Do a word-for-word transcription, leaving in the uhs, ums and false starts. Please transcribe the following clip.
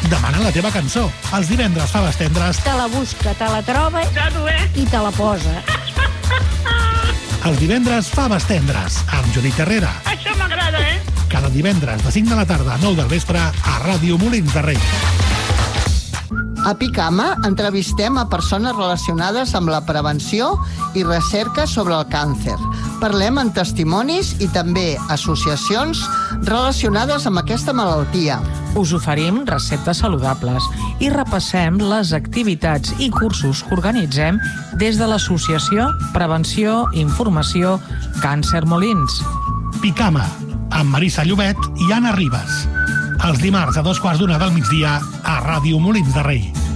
Demana la teva cançó. Els divendres Faves Tendres te la busca, te la troba i te la posa. Els divendres Faves Tendres, amb Judit Herrera. Això m'agrada, eh? Cada divendres de cinc de la tarda a nou del vespre a Ràdio Molins de Rei. A Picama entrevistem a persones relacionades amb la prevenció i recerca sobre el càncer. Parlem amb testimonis i també associacions relacionades amb aquesta malaltia. Us oferim receptes saludables i repassem les activitats i cursos que organitzem des de l'Associació Prevenció i Informació Càncer Molins. Picama, amb Marisa Llobet i Anna Ribas. Els dimarts a dos quarts d'una del migdia a Ràdio Molins de Rei.